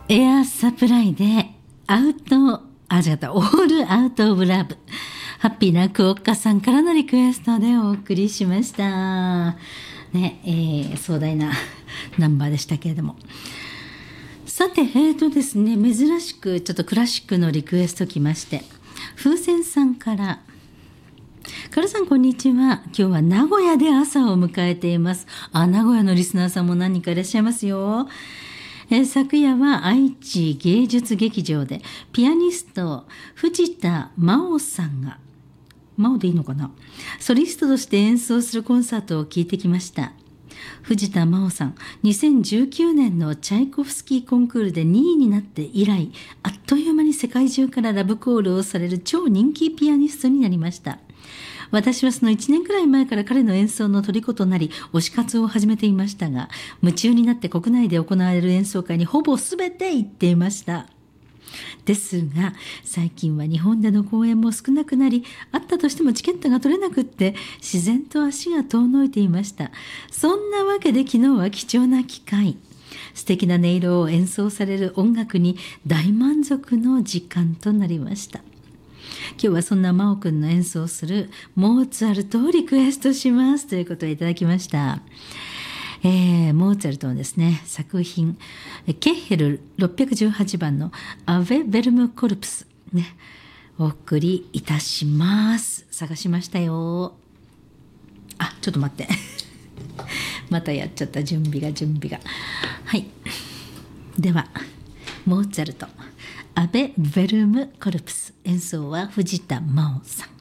エアサプライで違った、オールアウトオブラブ。ハッピーなクオッカさんからのリクエストでお送りしました。ね、壮大なナンバーでしたけれども。さて、ですね、珍しくちょっとクラシックのリクエスト来まして、風船さんから、カルさんこんにちは。今日は名古屋で朝を迎えています。名古屋のリスナーさんも何人かいらっしゃいますよ。昨夜は愛知芸術劇場でピアニスト藤田真央さんが、真央でいいのかな、ソリストとして演奏するコンサートを聞いてきました。藤田真央さん、2019年のチャイコフスキーコンクールで2位になって以来、あっという間に世界中からラブコールをされる超人気ピアニストになりました。私はその1年くらい前から彼の演奏の虜となり、推し活を始めていましたが、夢中になって国内で行われる演奏会にほぼ全て行っていました。ですが、最近は日本での公演も少なくなり、あったとしてもチケットが取れなくって、自然と足が遠のいていました。そんなわけで昨日は貴重な機会。素敵な音色を演奏される音楽に大満足の時間となりました。今日はそんな真央くんの演奏するモーツァルトをリクエストしますということをいただきました。モーツァルトのですね、作品ケッヘル618番のアヴェ・ヴェルム・コルプスね、お送りいたします。探しましたよ。ちょっと待ってまたやっちゃった。準備がはい。ではモーツァルトアヴェ・ヴェルム・コルプス、演奏は藤田真央さん。